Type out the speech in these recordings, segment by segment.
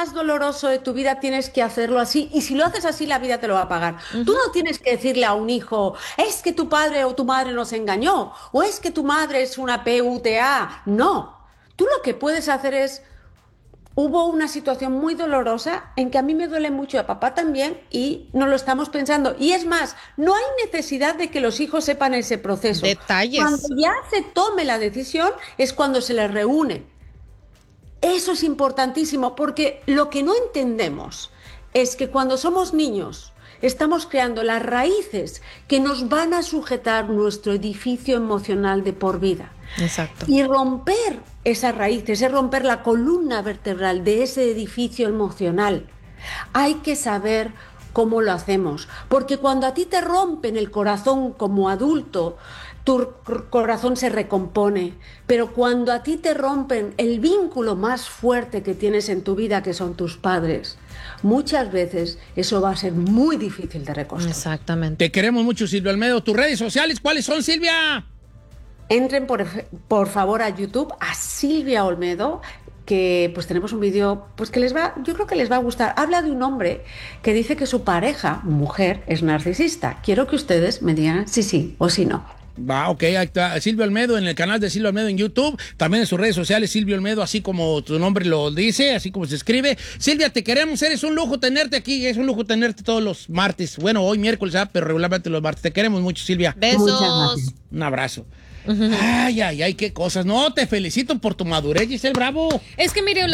más doloroso de tu vida tienes que hacerlo así, y si lo haces así, la vida te lo va a pagar. Tú no tienes que decirle a un hijo, es que tu padre o tu madre nos engañó, o es que tu madre es una PUTA. No, tú lo que puedes hacer es, hubo una situación muy dolorosa en que a mí me duele mucho, a papá también, y no lo estamos pensando. Y es más, no hay necesidad de que los hijos sepan ese proceso. Detalles. Cuando ya se tome la decisión es cuando se les reúne. Eso es importantísimo, porque lo que no entendemos es que cuando somos niños estamos creando las raíces que nos van a sujetar nuestro edificio emocional de por vida. Exacto. Y romper esas raíces es romper la columna vertebral de ese edificio emocional. Hay que saber cómo lo hacemos, porque cuando a ti te rompen el corazón como adulto, tu corazón se recompone, pero cuando a ti te rompen el vínculo más fuerte que tienes en tu vida, que son tus padres, muchas veces eso va a ser muy difícil de reconstruir. Exactamente. Te queremos mucho, Silvia Olmedo. ¿Tus redes sociales cuáles son, Silvia? Entren por favor a YouTube, a Silvia Olmedo, que pues tenemos un vídeo pues que yo creo que les va a gustar. Habla de un hombre que dice que su pareja, mujer, es narcisista. Quiero que ustedes me digan si sí o si no. Va, ok, ahí está Silvia Olmedo en el canal de Silvia Olmedo en YouTube, también en sus redes sociales Silvia Olmedo, así como tu nombre lo dice, así como se escribe. Silvia, te queremos, eres un lujo tenerte aquí, es un lujo tenerte todos los martes. Bueno, hoy miércoles, pero regularmente los martes. Te queremos mucho, Silvia. Besos. Un abrazo. Ay, qué cosas. No, te felicito por tu madurez, Giselle Bravo. Es que mire,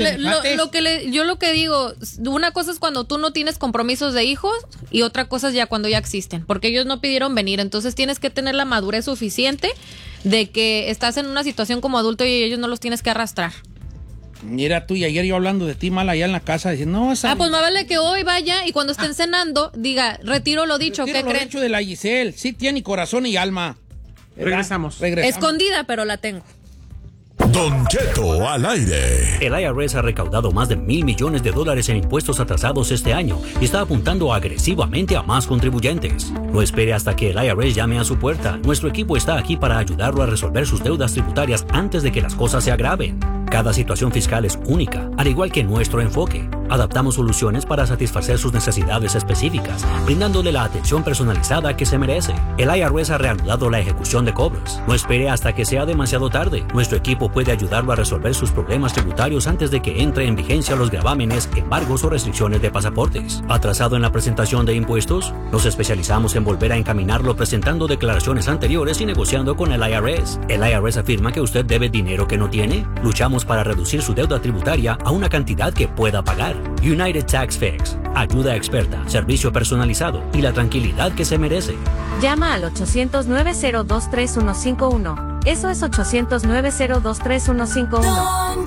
yo lo que digo, una cosa es cuando tú no tienes compromisos de hijos y otra cosa es ya cuando ya existen, porque ellos no pidieron venir, entonces tienes que tener la madurez suficiente de que estás en una situación como adulto y ellos no los tienes que arrastrar. Mira tú, y ayer yo hablando de ti mal allá en la casa, diciendo, no, esa... pues más vale que hoy vaya y cuando estén cenando, diga, retiro lo dicho, ¿qué creen? Retiro lo dicho de la Giselle, sí tiene corazón y alma. Regresamos. Escondida, pero la tengo. Don Cheto al aire. El IRS ha recaudado más de $1,000 millones en impuestos atrasados este año y está apuntando agresivamente a más contribuyentes. No espere hasta que el IRS llame a su puerta. Nuestro equipo está aquí para ayudarlo a resolver sus deudas tributarias antes de que las cosas se agraven. Cada situación fiscal es única, al igual que nuestro enfoque. Adaptamos soluciones para satisfacer sus necesidades específicas, brindándole la atención personalizada que se merece. El IRS ha reanudado la ejecución de cobros. No espere hasta que sea demasiado tarde. Nuestro equipo puede ayudarlo a resolver sus problemas tributarios antes de que entre en vigencia los gravámenes, embargos o restricciones de pasaportes. ¿Atrasado en la presentación de impuestos? Nos especializamos en volver a encaminarlo presentando declaraciones anteriores y negociando con el IRS. ¿El IRS afirma que usted debe dinero que no tiene? Luchamos para reducir su deuda tributaria a una cantidad que pueda pagar. United Tax Fix. Ayuda experta, servicio personalizado y la tranquilidad que se merece. Llama al 800-902-3151. Eso es 800-902-3151.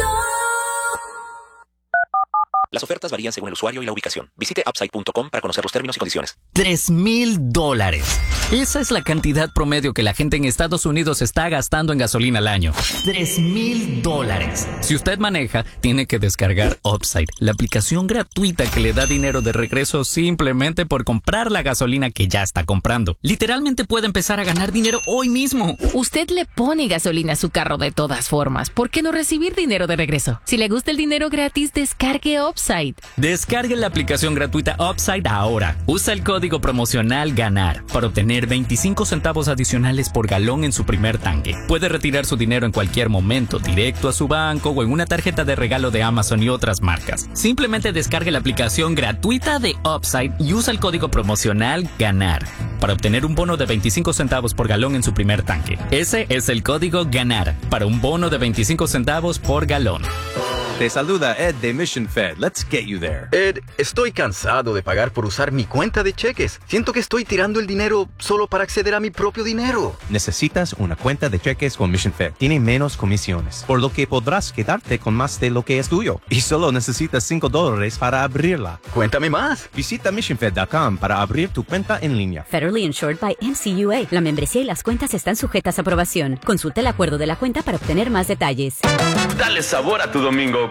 Las ofertas varían según el usuario y la ubicación. Visite Upside.com para conocer los términos y condiciones. $3,000. Esa es la cantidad promedio que la gente en Estados Unidos está gastando en gasolina al año. $3,000. Si usted maneja, tiene que descargar Upside, la aplicación gratuita que le da dinero de regreso simplemente por comprar la gasolina que ya está comprando. Literalmente puede empezar a ganar dinero hoy mismo. Usted le pone gasolina a su carro de todas formas. ¿Por qué no recibir dinero de regreso? Si le gusta el dinero gratis, descargue Upside. Descargue la aplicación gratuita Upside ahora. Usa el código promocional GANAR para obtener 25 centavos adicionales por galón en su primer tanque. Puede retirar su dinero en cualquier momento, directo a su banco o en una tarjeta de regalo de Amazon y otras marcas. Simplemente descargue la aplicación gratuita de Upside y usa el código promocional GANAR para obtener un bono de 25 centavos por galón en su primer tanque. Ese es el código GANAR para un bono de 25 centavos por galón. Te saluda Ed de Mission Fed. Let's get you there. Ed, estoy cansado de pagar por usar mi cuenta de cheques. Siento que estoy tirando el dinero solo para acceder a mi propio dinero. Necesitas una cuenta de cheques con Mission Fed. Tiene menos comisiones, por lo que podrás quedarte con más de lo que es tuyo. Y solo necesitas $5 para abrirla. Cuéntame más. Visita missionfed.com para abrir tu cuenta en línea. Federally insured by NCUA. La membresía y las cuentas están sujetas a aprobación. Consulta el acuerdo de la cuenta para obtener más detalles. Dale sabor a tu domingo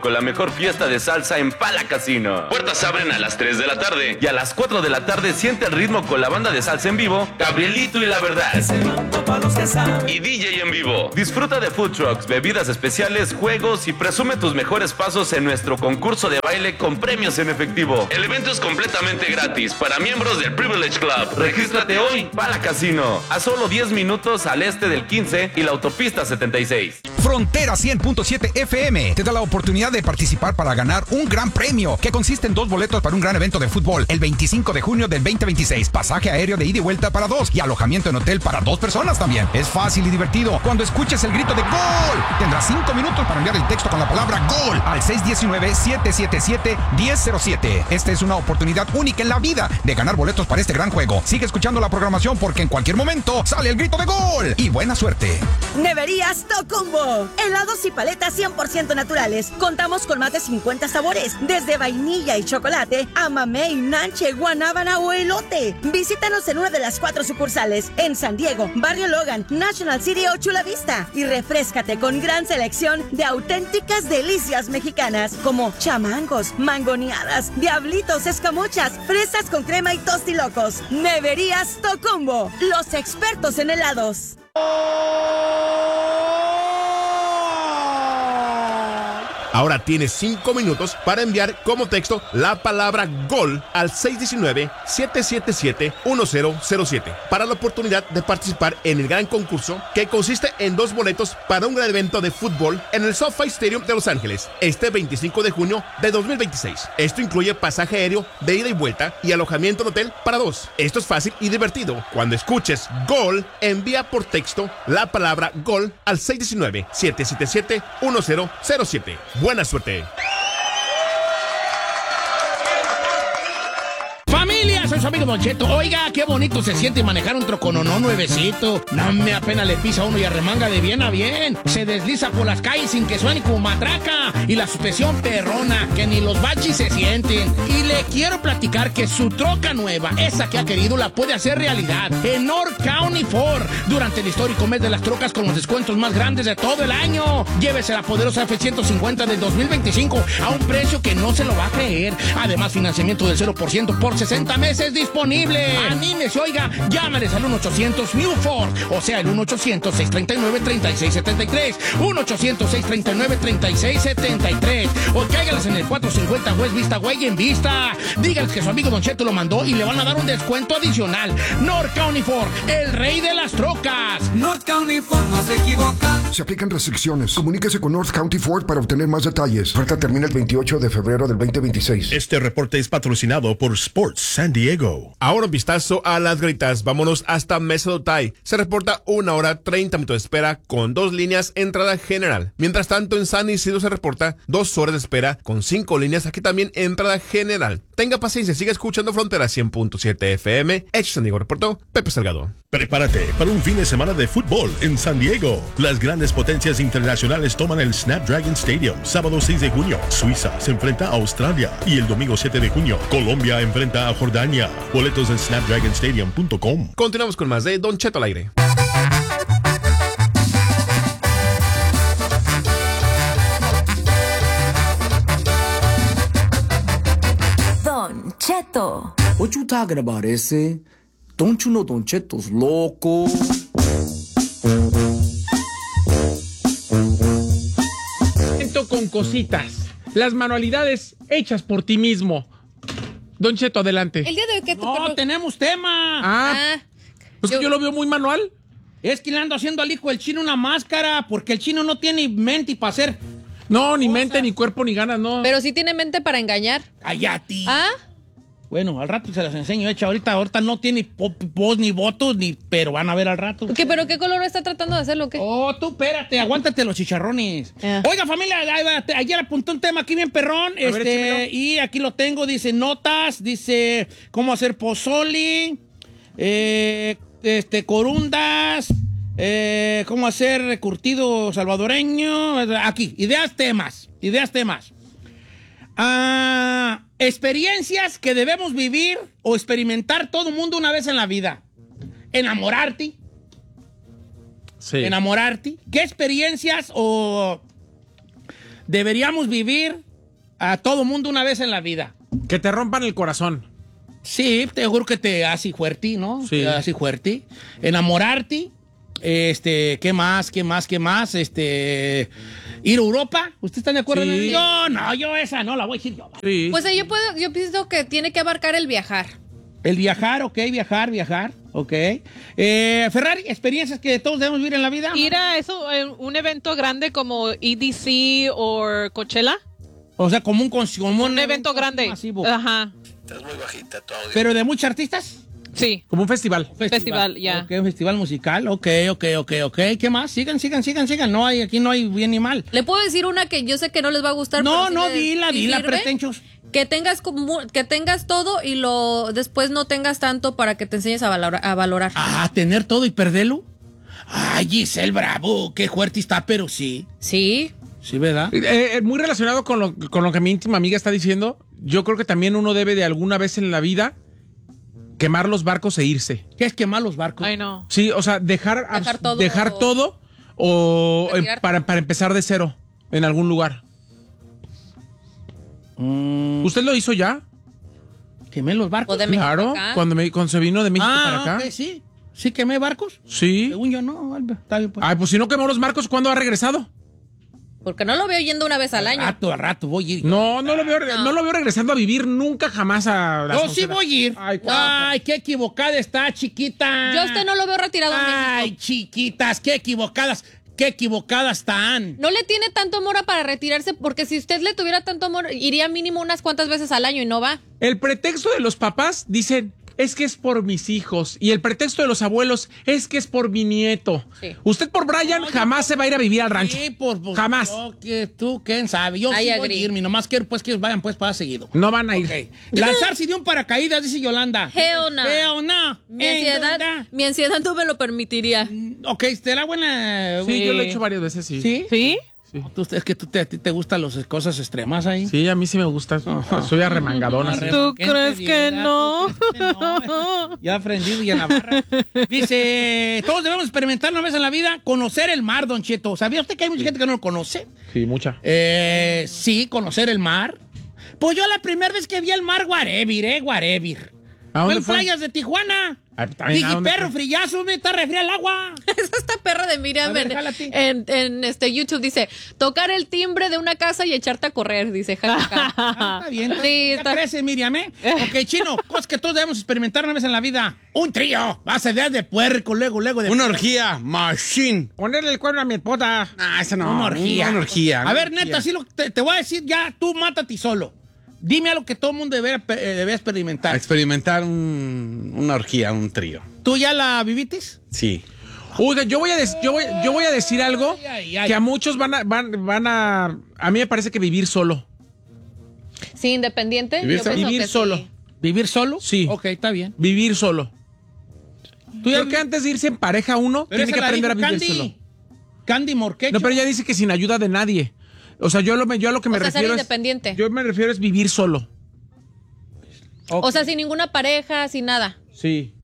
con la mejor fiesta de salsa en Pala Casino. Puertas abren a las 3 de la tarde y a las 4 de la tarde siente el ritmo con la banda de salsa en vivo, Gabrielito y La Verdad. Y DJ en vivo. Disfruta de food trucks, bebidas especiales, juegos y presume tus mejores pasos en nuestro concurso de baile con premios en efectivo. El evento es completamente gratis para miembros del Privilege Club. Regístrate hoy, Pala Casino, a solo 10 minutos al este del 15 y la autopista 76. Frontera 100.7 FM te da la oportunidad de participar para ganar un gran premio que consiste en 2 boletos para un gran evento de fútbol el 25 de junio del 2026, pasaje aéreo de ida y vuelta para 2 y alojamiento en hotel para 2 personas también. Es fácil y divertido. Cuando escuches el grito de ¡Gol! Tendrás 5 minutos para enviar el texto con la palabra ¡Gol! al 619-777-1007. Esta es una oportunidad única en la vida de ganar boletos para este gran juego. Sigue escuchando la programación porque en cualquier momento sale el grito de ¡Gol! Y buena suerte. Neverías Tocumbo. Helados y paletas 100% naturales. Contamos con más de 50 sabores, desde vainilla y chocolate a mamey, nanche, guanábana o elote. Visítanos en una de las 4 sucursales en San Diego, Barrio Logan, National City o Chula Vista y refréscate con gran selección de auténticas delicias mexicanas como chamangos, mangoneadas, diablitos, escamochas, fresas con crema y tostilocos. Neverías Tocumbo, los expertos en helados. Ahora tienes 5 minutos para enviar como texto la palabra GOL al 619-777-1007 para la oportunidad de participar en el gran concurso que consiste en 2 boletos para un gran evento de fútbol en el SoFi Stadium de Los Ángeles este 25 de junio de 2026. Esto incluye pasaje aéreo de ida y vuelta y alojamiento en hotel para 2. Esto es fácil y divertido. Cuando escuches GOL, envía por texto la palabra GOL al 619-777-1007. Buena suerte. Familia, soy su amigo Don Cheto. Oiga, qué bonito se siente manejar un trocononó nuevecito. No me apenas le pisa uno y arremanga de bien a bien. Se desliza por las calles sin que suene como matraca. Y la suspensión perrona, que ni los baches se sienten. Y le quiero platicar que su troca nueva, esa que ha querido, la puede hacer realidad en North County Ford. Durante el histórico mes de las trocas con los descuentos más grandes de todo el año. Llévese la poderosa F-150 del 2025 a un precio que no se lo va a creer. Además, financiamiento del 0% por 60 meses disponible. Anímese, oiga, llámales al 1-800-NEW-FORD, o sea, el 1-800-639-3673, 1-800-639-3673, o cáiganles en el 450 West Vista Way en Vista. Díganles que su amigo Don Cheto lo mandó y le van a dar un descuento adicional. North County Ford, el rey de las trocas. North County Ford, no se equivoca. Se aplican restricciones. Comuníquese con North County Ford para obtener más detalles. Oferta termina el 28 de febrero del 2026. Este reporte es patrocinado por Sports San Diego. Ahora un vistazo a las gritas. Vámonos hasta Mesa de Otay. Se reporta 1 hora 30 minutos de espera con 2 líneas entrada general. Mientras tanto, en San Isidro se reporta 2 horas de espera con 5 líneas, aquí también entrada general. Tenga paciencia, siga escuchando Frontera 100.7 FM. Hecho San Diego, reportó Pepe Salgado. Prepárate para un fin de semana de fútbol en San Diego. Las grandes potencias internacionales toman el Snapdragon Stadium. Sábado 6 de junio, Suiza se enfrenta a Australia. Y el domingo 7 de junio, Colombia enfrenta a Jordania. Boletos en snapdragonstadium.com. Continuamos con más de Don Cheto al aire. Don Cheto. What you talking about, ese? Don't you know Don Cheto's loco? Con cositas, las manualidades hechas por ti mismo. Don Cheto, adelante. El día de hoy, ¿qué No, tenemos tema. Pues yo lo veo muy manual. Es que le ando haciendo al hijo del chino una máscara, porque el chino no tiene mente para hacer. No, ni mente, ni cuerpo, ni ganas, no. Pero sí tiene mente para engañar. Cállate. ¿Ah? Bueno, al rato se las enseño. Hecha, ahorita no tiene voz ni votos, pero van a ver al rato. ¿Qué, pero qué color está tratando de hacerlo? ¿Qué? Oh, tú espérate, aguántate los chicharrones. Oiga, familia, ayer apunté un tema aquí bien perrón. Y aquí lo tengo, dice notas, dice cómo hacer pozole, corundas, cómo hacer curtido salvadoreño. Aquí, ideas, temas. Experiencias que debemos vivir o experimentar todo el mundo una vez en la vida. Enamorarte. Sí. Enamorarte. ¿Qué experiencias o deberíamos vivir a todo mundo una vez en la vida. Que te rompan el corazón. Sí, te juro que te hace fuerte, ¿no? Sí. Te hace fuerte. Enamorarte. ¿Qué más? Ir a Europa. ¿Usted está de acuerdo? Sí. Yo esa no la voy a decir yo. Sí. Pues yo pienso que tiene que abarcar el viajar. El viajar, ok, viajar, ok. Ferrari, experiencias que todos debemos vivir en la vida. Ir a un evento grande como EDC o Coachella. O sea, como un evento grande. Masivo. Ajá. Estás muy bajita todavía. ¿Pero de muchos artistas? Sí. Como un festival. Festival, ya. Ok, un festival musical, ok. ¿Qué más? Sigan. No aquí no hay bien ni mal. Le puedo decir una que yo sé que no les va a gustar. No, pero dila, pretenchos. Que tengas todo y después no tengas tanto para que te enseñes a valorar. ¿Tener todo y perderlo? Ay, Giselle, bravo, qué fuerte está, pero sí. Sí. Sí, ¿verdad? Muy relacionado con lo que mi íntima amiga está diciendo, yo creo que también uno debe de alguna vez en la vida quemar los barcos e irse. ¿Qué es quemar los barcos? Ay, no. Sí, o sea, dejar todo o para empezar de cero en algún lugar. ¿Usted lo hizo ya? ¿Quemé los barcos? Claro, cuando se vino de México para acá. Okay, sí. ¿Sí quemé barcos? Sí. Según yo no, está bien, pues. Ay, pues si no quemó los barcos, ¿cuándo ha regresado? Porque no lo veo yendo una vez al año. A rato voy a ir. No lo veo regresando a vivir nunca jamás a la sí voy a ir. Ay, qué equivocada está, chiquita. Yo a usted no lo veo retirado en México. Ay, chiquitas, qué equivocadas están. No le tiene tanto amor para retirarse, porque si usted le tuviera tanto amor, iría mínimo unas cuantas veces al año y no va. El pretexto de los papás dicen, es que es por mis hijos. Y el pretexto de los abuelos es que es por mi nieto. Sí. Usted por Brian jamás se va a ir a vivir al rancho. Sí, jamás. Tú, ¿quién sabe? Yo sí voy a irme. Nomás quiero pues que vayan pues para seguido. No van a ir. Okay. Lanzarse de un paracaídas, dice Yolanda. Hell no. Mi ansiedad no me lo permitiría. Ok, ¿será buena? Sí, yo lo he hecho varias veces, sí. ¿Sí? ¿Sí? Sí. Es que a ti te gustan las cosas extremas ahí. Sí, a mí sí me gusta. Soy arremangadona. ¿Tú crees que no? Ya aprendido y en la barra. Dice, todos debemos experimentar una vez en la vida conocer el mar, Don Cheto. ¿Sabía usted que hay mucha gente que no lo conoce? Sí, mucha. Sí, conocer el mar. Pues yo la primera vez que vi el mar, guarevir. ¿A dónde fue? En playas de Tijuana. Dije, perro, frillazo, me está refría el agua. Es esta perra de Miriam en YouTube dice, tocar el timbre de una casa y echarte a correr, dice. Está bien. Sí, ¿te parece, Miriam, Ok, Chino, cosas que todos debemos experimentar una vez en la vida. Un trío, vas a ver de puerco, luego de... Una orgía, machine. Ponerle el cuerno a mi esposa. Esa no. Una orgía. A ver, neta, así te voy a decir ya, tú mátate solo. Dime algo que todo el mundo debe experimentar. Experimentar una orgía, un trío. ¿Tú ya la vivites? Sí. Yo voy a decir algo que a muchos van a... A mí me parece que vivir solo. Sí, independiente. Vivir solo. Sí. ¿Vivir solo? Sí. Ok, está bien. Vivir solo. Creo que antes de irse en pareja uno, tiene que aprender a vivir solo. Candy Morquecho. No, pero ella dice que sin ayuda de nadie. O sea, yo a lo que me refiero ser independiente. Yo me refiero es vivir solo. Okay. O sea, sin ninguna pareja, sin nada. Sí.